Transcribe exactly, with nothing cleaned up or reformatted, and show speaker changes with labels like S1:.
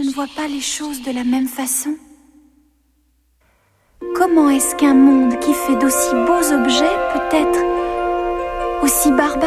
S1: je ne vois pas les choses de la même façon. Comment est-ce qu'un monde qui fait d'aussi beaux objets peut être aussi barbare ?